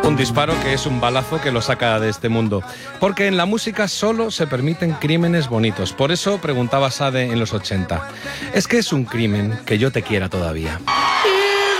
Un disparo que es un balazo que lo saca de este mundo. Porque en la música solo se permiten crímenes bonitos. Por eso preguntaba Sade en los 80. ¿Es que es un crimen que yo te quiera todavía?